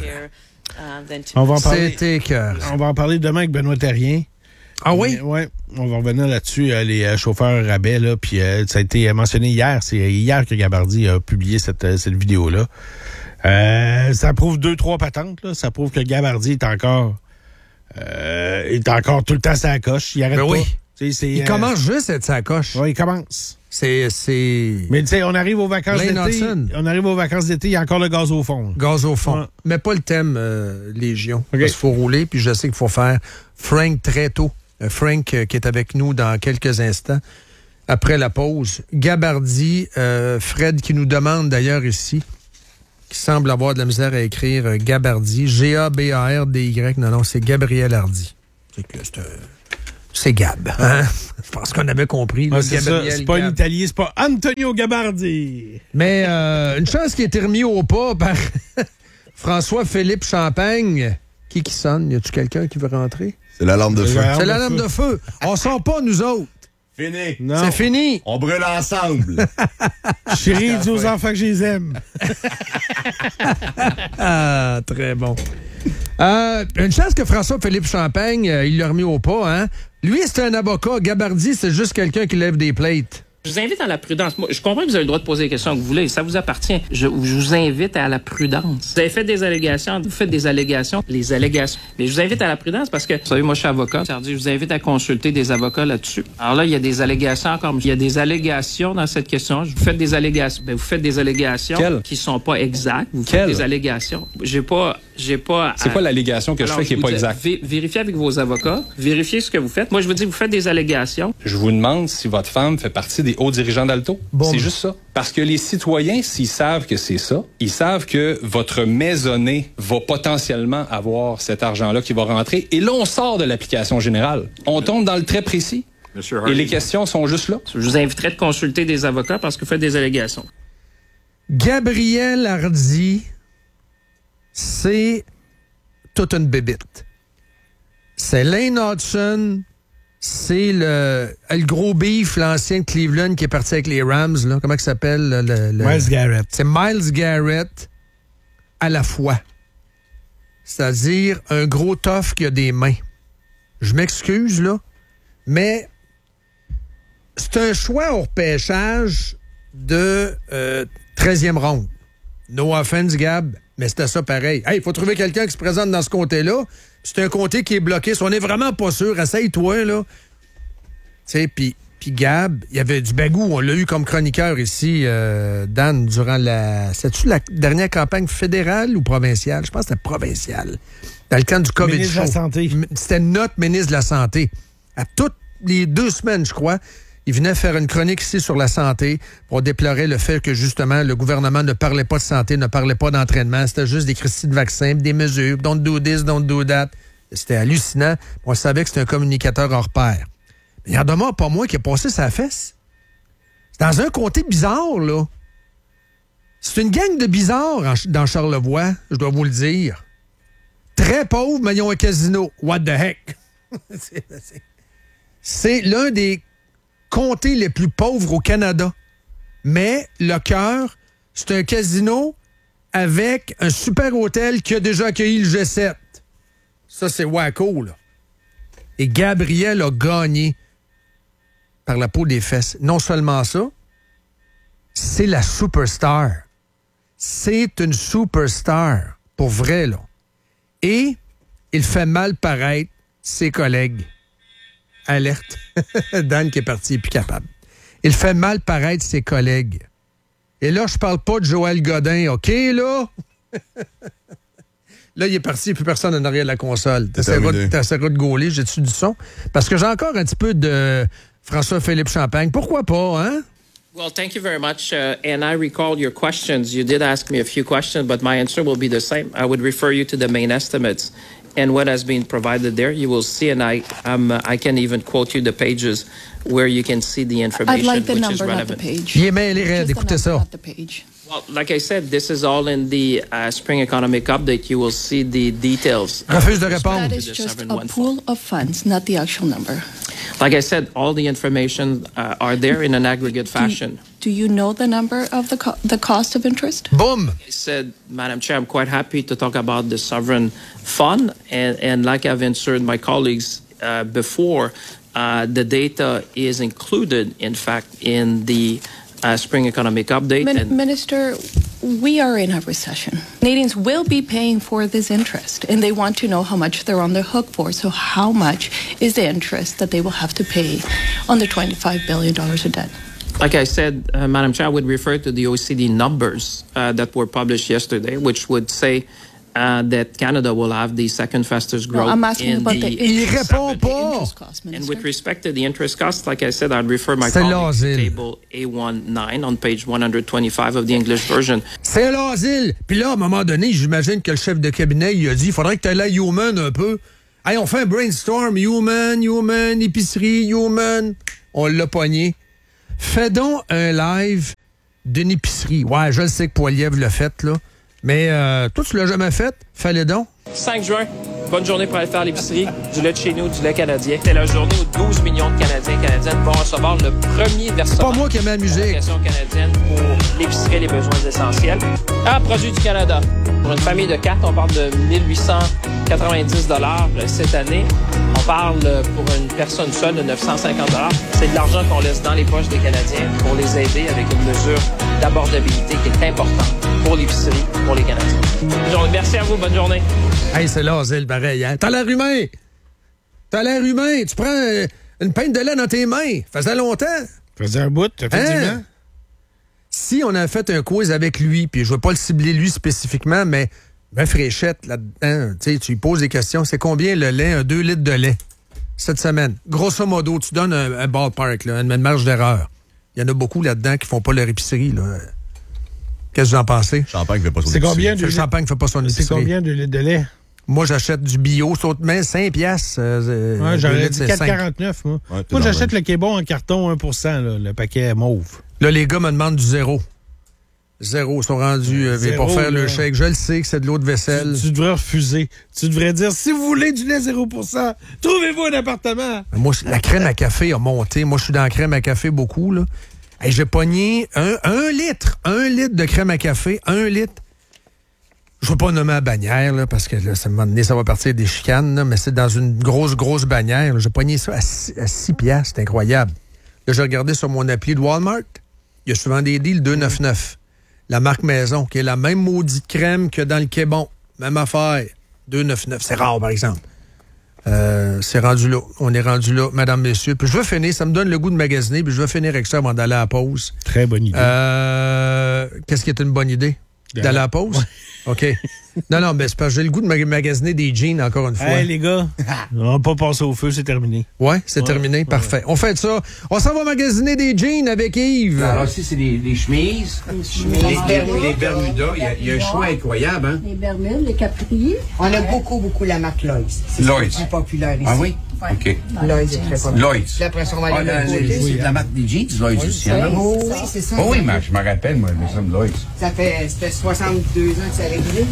On va en parler. C'était cœur. On va en parler demain avec Benoît Terrien. Ah oui? Oui, on va revenir là-dessus, les chauffeurs rabais, là, puis ça a été mentionné hier. C'est hier que Gabardi a publié cette vidéo-là. Ça prouve 2-3 patentes, là. Ça prouve que Gabardi est encore tout le temps sa coche. Il arrête Ben pas. oui. Il commence juste à être sa coche. Oui, il commence. C'est Mais tu sais, on arrive aux vacances Lane d'été. Hudson. On arrive aux vacances d'été, il y a encore le gaz au fond. Gaz au fond. Ouais. Mais pas le thème Légion. OK. Parce qu'il faut rouler, puis je sais qu'il faut faire Frank très tôt. Frank qui est avec nous dans quelques instants. Après la pause. Gabardi, Fred qui nous demande d'ailleurs ici, qui semble avoir de la misère à écrire Gabardi, G-A-B-A-R-D-Y. Non, c'est Gabriel Hardy. C'est C'est Gab. Hein? Je pense qu'on avait compris. Là, c'est ça. C'est pas un Italien, c'est pas Antonio Gabardi. Mais une chance qui a été remis au pas par François-Philippe Champagne. Qui sonne? Y a-tu quelqu'un qui veut rentrer? C'est l'alarme de feu. C'est l'alarme de feu. On sort pas, nous autres. Fini. Non. C'est fini. On brûle ensemble. Chérie, dis aux enfants que je les aime. Ah, très bon. Une chance que François-Philippe Champagne, il l'a remis au pas, hein? Lui, c'est un avocat. Gabardi, c'est juste quelqu'un qui lève des plates. Je vous invite à la prudence. Moi, je comprends que vous avez le droit de poser les questions que vous voulez. Ça vous appartient. Je vous invite à la prudence. Vous avez fait des allégations. Vous faites des allégations. Les allégations. Mais je vous invite à la prudence parce que, vous savez, moi, je suis avocat. Ça veut dire, je vous invite à consulter des avocats là-dessus. Alors là, il y a des allégations encore. Il y a des allégations dans cette question. Vous faites des allégations. Ben, vous faites des allégations qui sont pas exactes. Vous faites des allégations. J'ai pas. C'est quoi l'allégation que je fais qui est pas exacte? Vérifiez avec vos avocats. Vérifiez ce que vous faites. Moi, je vous dis, vous faites des allégations. Je vous demande si votre femme fait partie des hauts dirigeants d'Alto. Bon. C'est juste ça. Parce que les citoyens, s'ils savent que c'est ça, ils savent que votre maisonnée va potentiellement avoir cet argent-là qui va rentrer. Et là, on sort de l'application générale. On tombe dans le très précis. Et les questions sont juste là. Je vous inviterai de consulter des avocats parce que vous faites des allégations. Gabriel Hardy, c'est toute une bébite. C'est Lane Hodgson, c'est le gros beef, l'ancien de Cleveland qui est parti avec les Rams. Là. Comment il s'appelle? Myles Garrett. C'est Myles Garrett à la fois. C'est-à-dire un gros tough qui a des mains. Je m'excuse, là, mais c'est un choix au repêchage de 13e ronde. No offense, Gab, mais c'était ça pareil. Hey, il faut trouver quelqu'un qui se présente dans ce comté-là. C'est un comté qui est bloqué. Si on n'est vraiment pas sûr, essaye-toi, là. Tu sais, puis Gab, il y avait du bagou. On l'a eu comme chroniqueur ici, Dan, durant c'est-tu la dernière campagne fédérale ou provinciale? Je pense que c'était provinciale. Dans le temps du COVID. Ministre de la Santé. C'était notre ministre de la Santé. À toutes les 2 semaines, je crois, il venait faire une chronique ici sur la santé pour déplorer le fait que, justement, le gouvernement ne parlait pas de santé, ne parlait pas d'entraînement. C'était juste des cristis de vaccins, des mesures. Don't do this, don't do that. C'était hallucinant. On savait que c'était un communicateur hors pair. Mais il n'y en demeure pas moins qui a passé sa fesse. C'est dans un comté bizarre, là. C'est une gang de bizarres dans Charlevoix, je dois vous le dire. Très pauvres, mais ils ont un casino. What the heck? C'est l'un des comtés les plus pauvres au Canada. Mais le cœur, c'est un casino avec un super hôtel qui a déjà accueilli le G7. Ça, c'est wacko, là. Et Gabriel a gagné par la peau des fesses. Non seulement ça, c'est la superstar. C'est une superstar. Pour vrai, là. Et il fait mal paraître ses collègues. Alerte. Dan qui est parti, il est plus capable. Il fait mal paraître ses collègues. Et là, je parle pas de Joël Godin, OK, là? Là, il est parti, il n'y a plus personne en arrière de la console. T'essaieras de gauler, j'ai-tu du son? Parce que j'ai encore un petit peu de François-Philippe Champagne. Pourquoi pas, hein? Well, thank you very much. And I recall your questions. You did ask me a few questions, but my answer will be the same. I would refer you to the main estimates. And what has been provided there, you will see, and I can even quote you the pages where you can see the information. I'd like the which number, is relevant. not the page. Il est mêlé raide, écoutez ça. Not the page. Well, like I said, this is all in the Spring Economic Update. You will see the details. Refuse de répondre. That is just a pool of funds, not the actual number. Like I said, all the information are there in an aggregate fashion. Do you know the number of the cost of interest? Boom! I said, Madam Chair, I'm quite happy to talk about the sovereign fund. And like I've answered my colleagues before, the data is included, in fact, in the Spring Economic Update. Minister, we are in a recession. Canadians will be paying for this interest, and they want to know how much they're on the hook for. So how much is the interest that they will have to pay on the $25 billion of debt? Like I said, Madam Chair, I would refer to the OECD numbers that were published yesterday, which would say that Canada will have the second fastest growth. No, I'm asking about the interest cost, and with respect to the interest cost, like I said, I'd refer my colleagues to table A19 on page 125 of the English version. C'est l'asile. Puis là, à un moment donné, j'imagine que le chef de cabinet, il a dit, il faudrait que tu ailles à Human un peu. Hey, on fait un brainstorm. Human, épicerie, Human. On l'a pogné. Fais donc un live d'une épicerie. Ouais, je le sais que Poilievre l'a fait, là. Mais toi, tu l'as jamais fait? Fais-le donc. 5 juin, bonne journée pour aller faire l'épicerie. Du lait de chez nous, du lait canadien. C'est la journée où 12 millions de Canadiens et Canadiennes vont recevoir le premier versement. Pas moi qui aime la musique. Canadienne pour l'épicerie et les besoins essentiels. Produit du Canada. Pour une famille de 4, on parle de 1890 $ cette année. On parle pour une personne seule de 950 $. C'est de l'argent qu'on laisse dans les poches des Canadiens pour les aider avec une mesure d'abordabilité qui est importante pour l'épicerie, pour les Canadiens. Merci à vous, bonne journée. Hey, c'est l'asile, pareil, hein? T'as l'air humain! Tu prends une pinte de lait dans tes mains. Faisait longtemps. Faisait un bout, effectivement. Hein? Si on a fait un quiz avec lui, puis je ne veux pas le cibler lui spécifiquement, mais Fréchette, là-dedans, tu lui poses des questions. C'est combien le lait, 2 litres de lait, cette semaine? Grosso modo, tu donnes un ballpark, là, une marge d'erreur. Il y en a beaucoup là-dedans qui font pas leur épicerie, là. Qu'est-ce que vous en pensez? Champagne ne fait pas son épicerie. Le champagne ne fait pas son épicerie. C'est combien de litres de lait? Moi, j'achète du bio, saute main, 5 piastres. Ouais, j'aurais dit 4,49, moi. Ouais, moi, j'achète le Québon en carton 1%, là, le paquet mauve. Là, les gars me demandent du zéro. Zéro, ils sont rendus pour faire le shake. Je le sais que c'est de l'eau de vaisselle. Tu devrais refuser. Tu devrais dire, si vous voulez du lait 0%, trouvez-vous un appartement. Moi, la crème à café a monté. Moi, je suis dans la crème à café beaucoup, là. Et j'ai pogné un litre de crème à café, 1 litre. Je ne veux pas nommer la bannière, là, parce que là, ça m'a donné, ça va partir des chicanes, là, mais c'est dans une grosse bannière. Là. J'ai pogné ça à 6 piastres, c'est incroyable. Là, j'ai regardé sur mon appli de Walmart. Il y a souvent des deals 2,99. La marque Maison, qui est la même maudite crème que dans le Québon. Même affaire. 2,99. C'est rare, par exemple. C'est rendu là. On est rendu là, mesdames, messieurs. Puis je vais finir, ça me donne le goût de magasiner, puis je vais finir avec ça avant d'aller à la pause. Très bonne idée. Qu'est-ce qui est une bonne idée? D'aller à la pause? Ouais. OK. Non, mais c'est parce que j'ai le goût de magasiner des jeans, encore une fois. Hey, les gars, on va pas passer au feu, c'est terminé. Ouais, c'est terminé, parfait. On fait ça. On s'en va magasiner des jeans avec Yves. Alors ici, c'est des chemises, les Bermudas. Il y a un choix incroyable, hein? Les Bermudes, les Capri. On a beaucoup la marque Lloyds. C'est le plus populaire ici. Ah oui? Ouais. OK. Lloyds est très populaire. Lloyds. Puis après, on va aller c'est la marque des jeans, Lloyds aussi. Oui, c'est ça. Oh oui, mais je me rappelle, moi, mais ça me Lloyds. Ça fait 62 ans que ça arrivé.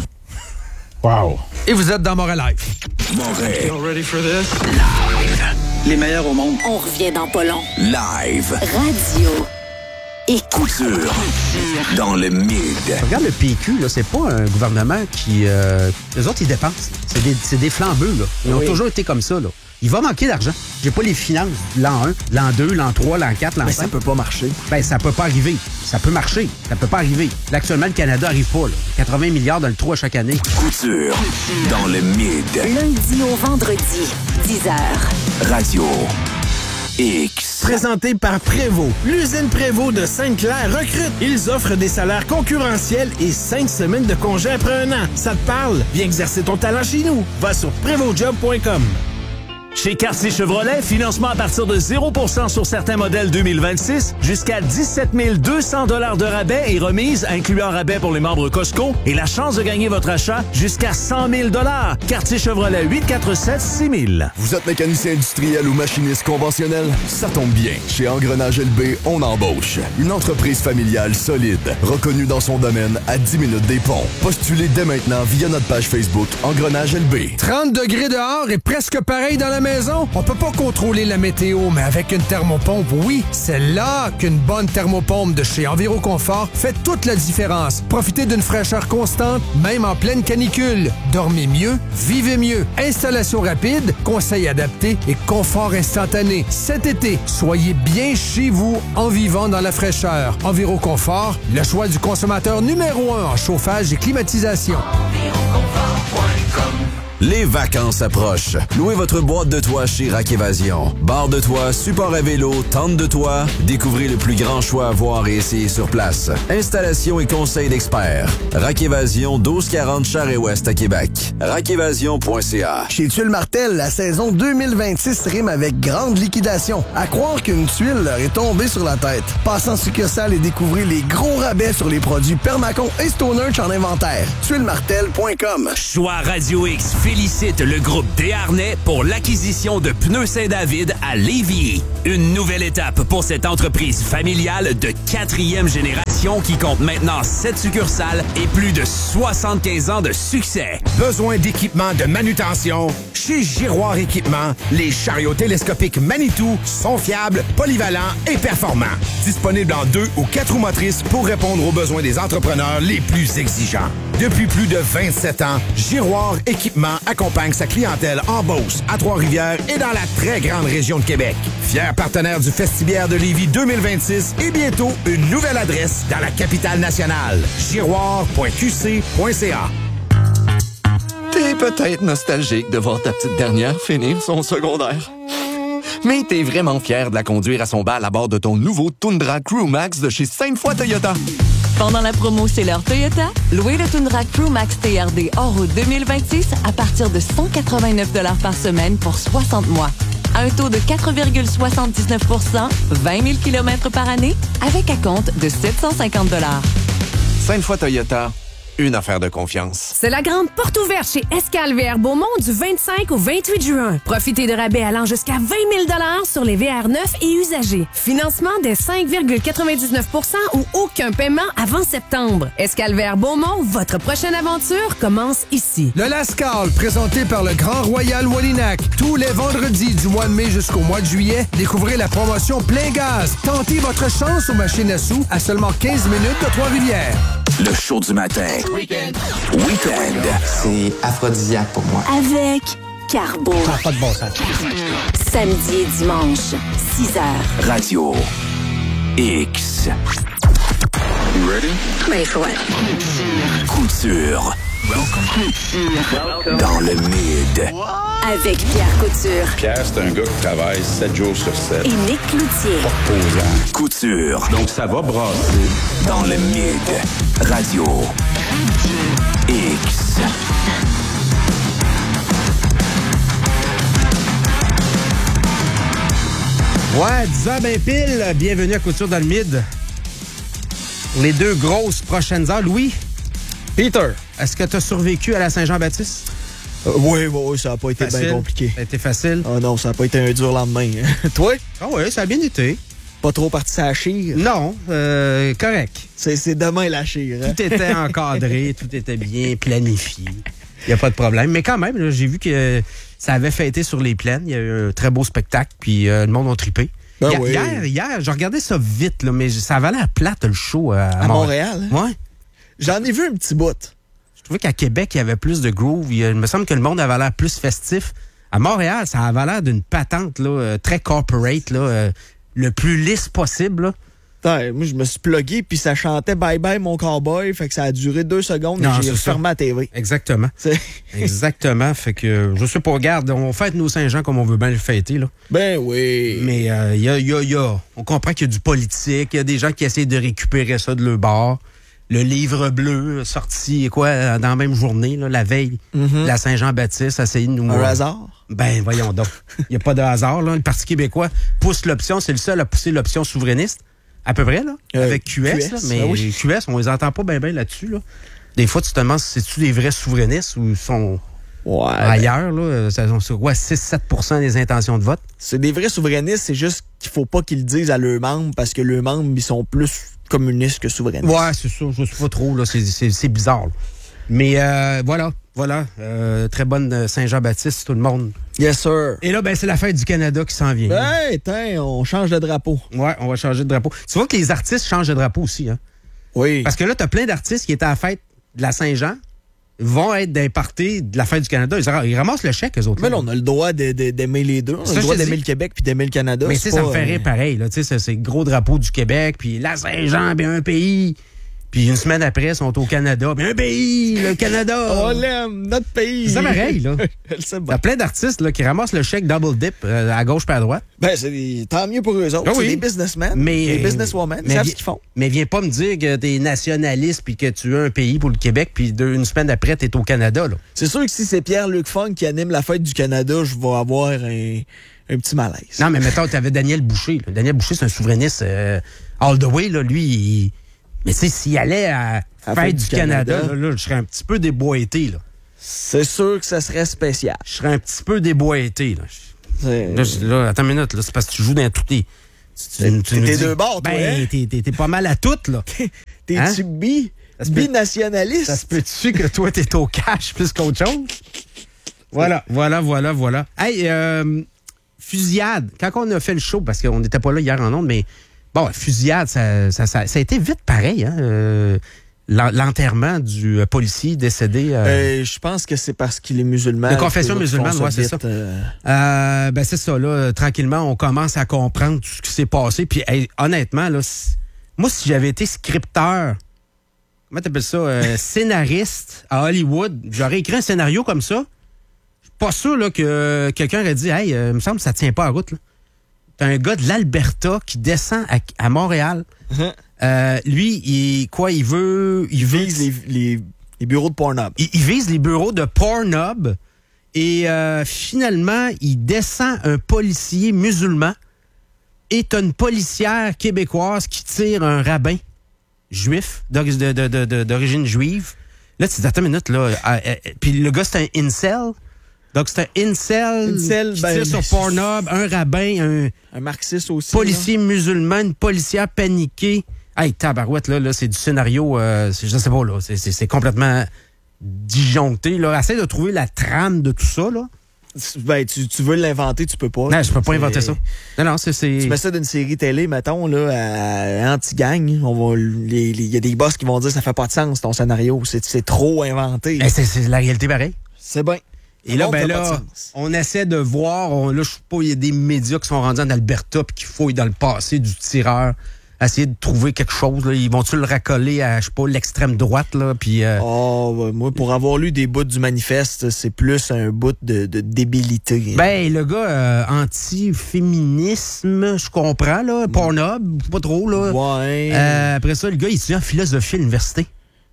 Wow. Et vous êtes dans Montréal Live. Montréal. You ready for this? Live. Les meilleurs au monde. On revient dans pas long. Live. Radio. Et couture. Dans le mid. Regarde le PQ, là, c'est pas un gouvernement qui... eux autres, ils dépensent. C'est des flambeux, là. Ils ont toujours été comme ça, là. Il va manquer d'argent. J'ai pas les finances l'an 1, l'an 2, l'an 3, l'an 4, l'an 5. Ça peut pas marcher. Ben, ça peut pas arriver. Ça peut marcher. Ça peut pas arriver. Là, actuellement, le Canada arrive pas, là. 80 milliards dans le trou à chaque année. Couture. Dans le mid. Lundi au vendredi, 10h. Radio X. Présenté par Prévost. L'usine Prévost de Sainte-Claire recrute. Ils offrent des salaires concurrentiels et 5 semaines de congé après 1 an. Ça te parle? Viens exercer ton talent chez nous. Va sur prévostjob.com. Chez Cartier Chevrolet, financement à partir de 0% sur certains modèles 2026, jusqu'à 17 200 $ de rabais et remise, incluant rabais pour les membres Costco, et la chance de gagner votre achat jusqu'à 100 000 $. Cartier Chevrolet 847-6000. Vous êtes mécanicien industriel ou machiniste conventionnel? Ça tombe bien. Chez Engrenage LB, on embauche. Une entreprise familiale solide, reconnue dans son domaine à 10 minutes des ponts. Postulez dès maintenant via notre page Facebook Engrenage LB. 30 degrés dehors et presque pareil dans la maison, on peut pas contrôler la météo, mais avec une thermopompe, oui, c'est là qu'une bonne thermopompe de chez Enviroconfort fait toute la différence. Profitez d'une fraîcheur constante, même en pleine canicule. Dormez mieux, vivez mieux. Installation rapide, conseils adaptés et confort instantané. Cet été, soyez bien chez vous en vivant dans la fraîcheur. Enviroconfort, le choix du consommateur numéro 1 en chauffage et climatisation. Les vacances approchent. Louez votre boîte de toit chez Rack Évasion. Barre de toit, support à vélo, tente de toit. Découvrez le plus grand choix à voir et essayer sur place. Installation et conseils d'experts. Rack Évasion, 1240 Charest-Ouest à Québec. rackévasion.ca. Chez Tuile Martel, la saison 2026 rime avec grande liquidation. À croire qu'une tuile leur est tombée sur la tête. Passez en succursale et découvrez les gros rabais sur les produits Permacon et Stonehenge en inventaire. Tuilemartel.com. Choix Radio X, félicite le groupe Desharnais pour l'acquisition de Pneus Saint-David à Lévis. Une nouvelle étape pour cette entreprise familiale de 4e génération qui compte maintenant 7 succursales et plus de 75 ans de succès. Besoin d'équipement de manutention? Chez Giroir Équipement, les chariots télescopiques Manitou sont fiables, polyvalents et performants. Disponibles en 2 ou 4 roues motrices pour répondre aux besoins des entrepreneurs les plus exigeants. Depuis plus de 27 ans, Giroir Équipement accompagne sa clientèle en Beauce, à Trois-Rivières et dans la très grande région de Québec. Fier partenaire du Festibiaire de Lévis 2026 et bientôt une nouvelle adresse dans la capitale nationale. Giroir.qc.ca. T'es peut-être nostalgique de voir ta petite dernière finir son secondaire. Mais t'es vraiment fier de la conduire à son bal à bord de ton nouveau Tundra Crew Max de chez Sainte-Foy Toyota. Pendant la promo C'est l'heure Toyota, louez le Tundra Crew Max TRD hors route 2026 à partir de 189 $ par semaine pour 60 mois. À un taux de 4,79 %, 20 000 km par année, avec acompte de 750 $. Sainte-Foy Toyota, une affaire de confiance. C'est la grande porte ouverte chez Escale VR Beaumont du 25 au 28 juin. Profitez de rabais allant jusqu'à 20 000 $ sur les VR neufs et usagés. Financement dès 5,99 % ou aucun paiement avant septembre. Escale VR Beaumont, votre prochaine aventure commence ici. Le Lascaux, présenté par le Grand Royal Wallinac. Tous les vendredis du mois de mai jusqu'au mois de juillet, découvrez la promotion Plein Gaz. Tentez votre chance aux machines à sous à seulement 15 minutes de Trois-Rivières. Le show du matin. Week-end. C'est aphrodisiaque pour moi. Avec Carbo. Ça n'a pas de bon sens. Samedi et dimanche, 6h. Radio X. You ready? Ready for what? Couture. Dans le mid. Avec Pierre Couture. Pierre, c'est un gars qui travaille 7 jours sur 7. Et Nick Cloutier. Posant. Couture. Donc, ça va brasser. Dans le mid. Radio X. Ouais, 10h ben pile. Bienvenue à Couture dans le mid. Les 2 grosses prochaines heures. Louis? Peter. Est-ce que tu as survécu à la Saint-Jean-Baptiste? Oui, ça n'a pas été bien compliqué. Ça a été facile? Oh non, ça n'a pas été un dur lendemain. Toi? Ah oui, ça a bien été. Pas trop parti à la chire? Non, correct. C'est demain la chire. Hein? Tout était encadré, tout était bien planifié. Il n'y a pas de problème. Mais quand même, là, j'ai vu que ça avait fêté sur les plaines. Il y a eu un très beau spectacle, puis le monde a trippé. Hier, je regardais ça vite, là, mais ça avait l'air plate, le show à Montréal. Hein? Ouais. J'en ai vu un petit bout. Je trouvais qu'à Québec, il y avait plus de groove. Il me semble que le monde avait l'air plus festif. À Montréal, ça avait l'air d'une patente là, très corporate, là, le plus lisse possible. Là. Putain, moi, je me suis plugué, puis ça chantait « Bye bye, mon cowboy ». Fait que ça a duré 2 secondes et j'ai refermé la TV. Exactement. Exactement. Fait que, je sais pas, regarde, on fête nos Saint-Jean comme on veut bien le fêter. Là. Ben oui. Mais on comprend qu'il y a du politique, il y a des gens qui essaient de récupérer ça de leur bord. Le livre bleu sorti dans la même journée, là, la veille de la Saint-Jean-Baptiste, essayé de nous... Un hasard? Ben, voyons donc. Il n'y a pas de hasard. Là. Le Parti québécois pousse l'option, c'est le seul à pousser l'option souverainiste, à peu près, là, avec QS. Là, mais QS, on les entend pas bien là-dessus. Là. Des fois, tu te demandes si c'est-tu des vrais souverainistes ou ils sont... ailleurs, là, c'est quoi, 6-7 % des intentions de vote? C'est des vrais souverainistes, c'est juste qu'il faut pas qu'ils le disent à leurs membres, parce que leurs membres, ils sont plus communistes que souverainistes. Ouais, c'est ça, je sais pas trop, là, c'est bizarre. Là. Mais voilà, très bonne Saint-Jean-Baptiste, tout le monde. Yes, sir. Et là, ben c'est la fête du Canada qui s'en vient. Hey, on change de drapeau. Ouais, on va changer de drapeau. Tu vois que les artistes changent de drapeau aussi, hein? Oui. Parce que là, t'as plein d'artistes qui étaient à la fête de la Saint-Jean, vont être d'un party de la fête du Canada. Ils ramassent le chèque, eux autres. Mais là, on a le droit d'aimer les deux. On a le droit d'aimer le Québec puis d'aimer le Canada. Mais ça me fait rire pareil. Là, c'est le gros drapeau du Québec, puis la Saint-Jean, bien un pays. Puis une semaine après, ils sont au Canada. Bien un pays, le Canada. On l'aime, notre pays. C'est pareil, là. T'as plein d'artistes là, qui ramassent le chèque double dip à gauche puis à droite. Ben, tant mieux pour eux autres. C'est des businessmen, des businesswomen. Ils savent ce qu'ils font. Mais viens pas me dire que t'es nationaliste puis que tu as un pays pour le Québec puis une semaine après, t'es au Canada, là. C'est sûr que si c'est Pierre-Luc Funk qui anime la fête du Canada, je vais avoir un petit malaise. Non, mais mettons, t'avais Daniel Boucher. Là. Daniel Boucher, c'est un souverainiste all the way, là. Lui, mais tu sais, s'il allait à la fête du Canada, là, je serais un petit peu déboîté, là. C'est sûr que ça serait spécial. Je serais un petit peu déboîté. Là, attends une minute, là, c'est parce que tu joues dans tous tes... T'es deux bords, toi, ben, hein? T'es pas mal à toutes, là. T'es-tu binationaliste? Ça se peut-tu que toi, t'es au cash plus qu'autre chose? Voilà. Hey, fusillade. Quand on a fait le show, parce qu'on n'était pas là hier en ondes, mais bon, fusillade, ça a été vite pareil, hein? L'enterrement du policier décédé. Je pense que c'est parce qu'il est musulman. De confession musulmane, oui, c'est ça. Ben c'est ça, là. Tranquillement, on commence à comprendre tout ce qui s'est passé. Puis, hey, honnêtement, là, moi, si j'avais été scripteur, comment t'appelles ça, scénariste à Hollywood, j'aurais écrit un scénario comme ça. Je suis pas sûr là, que quelqu'un aurait dit, hey, il me semble que ça tient pas à route, là. T'as un gars de l'Alberta qui descend à Montréal. Lui, il vise les bureaux de Pornhub. Il vise les bureaux de Pornhub et finalement, il descend un policier musulman et t'as une policière québécoise qui tire un rabbin juif, d'origine juive. Là, tu te dis, attends une minute, là. Puis le gars, c'est un incel. Donc, c'est un incel qui tire sur Pornhub, un rabbin, un marxiste aussi. Policier musulman, une policière paniquée. Hey, tabarouette, là, c'est du scénario, je sais pas, là, c'est complètement disjoncté, là. Essaye de trouver la trame de tout ça, là. Ben, tu veux l'inventer, tu peux pas. Non, je peux pas inventer ça. Non, c'est... Tu mets ça d'une série télé, mettons, là, à anti-gang. Il y a des boss qui vont dire ça fait pas de sens, ton scénario. C'est trop inventé. Ben, c'est la réalité pareil. C'est bien. Et là, on essaie de voir, là, je sais pas, il y a des médias qui sont rendus en Alberta puis qui fouillent dans le passé du tireur, essayer de trouver quelque chose, là. Ils vont-tu le racoler à, je sais pas, l'extrême droite, là, puis... moi, pour avoir lu des bouts du manifeste, c'est plus un bout de débilité. Ben, le gars, anti-féminisme, je comprends, là, Pornhub, pas trop, là. Ouais. Après ça, le gars, il étudie en philosophie à l'université.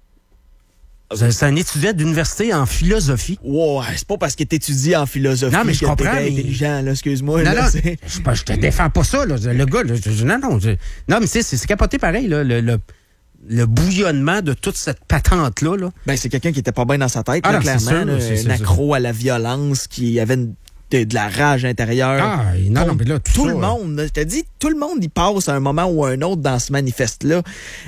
C'est un étudiant d'université en philosophie. Ouais, c'est pas parce que t'étudies en philosophie que t'es intelligent, là, excuse-moi. Non, là, je te défends pas ça, là. Le gars, non, mais c'est capoté pareil, là, le bouillonnement de toute cette patente-là. Là. Ben, c'est quelqu'un qui était pas bien dans sa tête, là, clairement. Un accro à la violence, qui avait de la rage intérieure. Mais là, tout le monde, je te dis, tout le monde y passe à un moment ou à un autre dans ce manifeste-là.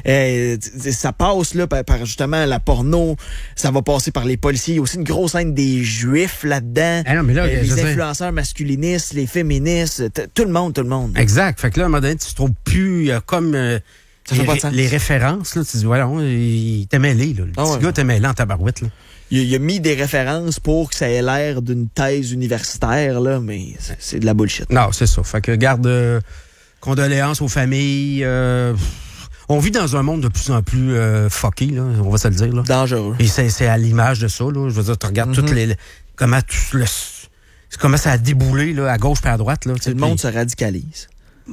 Ça passe là par justement la porno, ça va passer par les policiers. Il y a aussi une grosse scène des Juifs là-dedans. Les influenceurs masculinistes, les féministes, tout le monde. Exact. Fait que là, à un moment donné, tu te trouves plus comme... les références, là, tu dis, voilà, il t'est mêlé, là. Le petit gars t'est mêlé en tabarouette, là. Il a mis des références pour que ça ait l'air d'une thèse universitaire, là, mais c'est de la bullshit. Non, c'est ça. Fait que garde condoléances aux familles. On vit dans un monde de plus en plus fucké, là, on va se le dire. Là. Dangereux. Et c'est à l'image de ça. Là. Je veux dire, tu regardes toutes les... Comment ça a déboulé là, à gauche et à droite. Là, le monde se radicalise.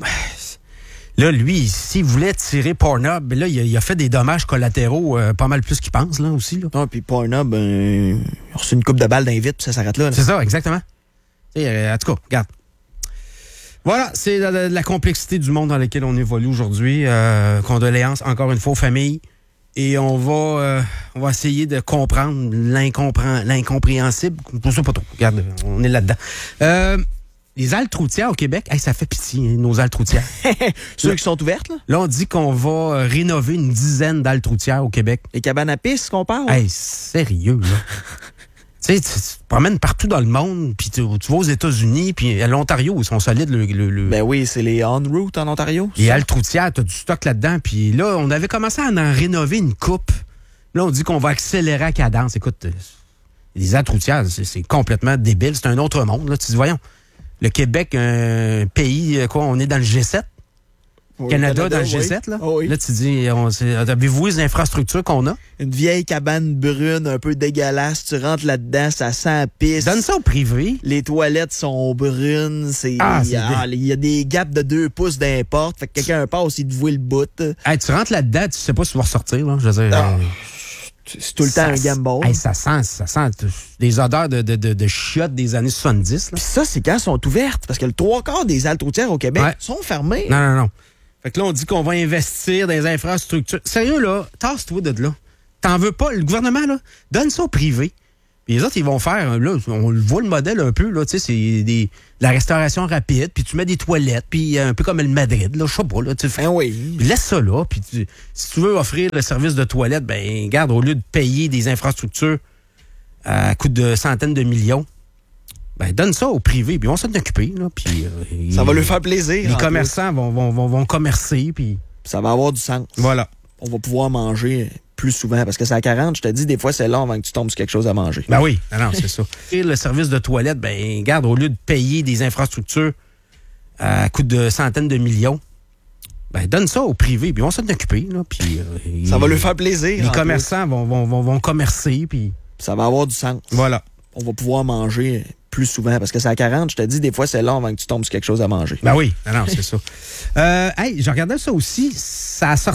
Là, lui, s'il voulait tirer Pornhub, là, il a fait des dommages collatéraux pas mal plus qu'il pense, là, aussi. Là. Non, puis Pornhub, il a reçu une coupe de balles d'invite, puis ça s'arrête là. C'est ça, exactement. En tout cas, regarde. Voilà, c'est la complexité du monde dans lequel on évolue aujourd'hui. Condoléances, encore une fois, aux familles. Et on va essayer de comprendre l'incompréhensible. Pour ça, pas trop. Regarde, on est là-dedans. Les haltes routières au Québec, ça fait pitié, hein, nos haltes routières. Ceux qui sont ouvertes, là? Là, on dit qu'on va rénover une dizaine d'haltes routières au Québec. Les cabanes à pisse qu'on parle? Sérieux, là. Tu sais, tu te promènes partout dans le monde, puis tu vas aux États-Unis, puis à l'Ontario, ils sont solides. Ben oui, c'est les on-route en Ontario. Les haltes routières, t'as du stock là-dedans. Puis là, on avait commencé à en rénover une coupe. Là, on dit qu'on va accélérer à cadence. Écoute, les haltes routières, c'est complètement débile. C'est un autre monde. Là. Tu dis, voyons. Le Québec, un pays, on est dans le G7. Oui, Canada dans le G7, là. Oh, oui. Là, tu dis, avez-vous les infrastructures qu'on a? Une vieille cabane brune, un peu dégueulasse. Tu rentres là-dedans, ça sent la pisse. Donne ça au privé. Les toilettes sont brunes. Il y a des gaps de 2 pouces d'importe. Fait que quelqu'un passe, il te voit le bout. Hey, tu rentres là-dedans, tu sais pas si tu vas ressortir, là. Je veux dire, c'est tout le temps un gamble. Hey, ça sent des odeurs de chiottes des années 70. Puis ça, c'est quand elles sont ouvertes. Parce que le 3/4 des haltes routières au Québec sont fermées. Non. Fait que là, on dit qu'on va investir dans les infrastructures. Sérieux, là, tasse-toi de là. T'en veux pas. Le gouvernement, là, donne ça au privé. Puis les autres, ils vont faire, là, on voit le modèle un peu, là, tu sais, c'est la restauration rapide, puis tu mets des toilettes, puis un peu comme le Madrid, là, je sais pas, là, tu fais. Oui. Puis laisse ça là, puis si tu veux offrir le service de toilette, ben, garde, au lieu de payer des infrastructures à coût de centaines de millions, ben, donne ça au privé, puis on s'en occuper, là, puis... ça va leur faire plaisir. Les commerçants vont commercer, puis... Ça va avoir du sens. Voilà. On va pouvoir manger plus souvent. Parce que c'est à 40, je te dis, des fois, c'est long avant que tu tombes sur quelque chose à manger. Ben oui, non, c'est ça. Et le service de toilette, ben, garde, au lieu de payer des infrastructures à coût de centaines de millions, ben, donne ça au privé, puis on s'en occuper, là, puis... ça va leur faire plaisir. Les commerçants vont commercer, puis... Ça va avoir du sens. Voilà. On va pouvoir manger plus souvent. Parce que c'est à 40, je te dis, des fois, c'est long avant que tu tombes sur quelque chose à manger. Ben oui, non, c'est ça. Hey, je regardais ça aussi. Ça a sorti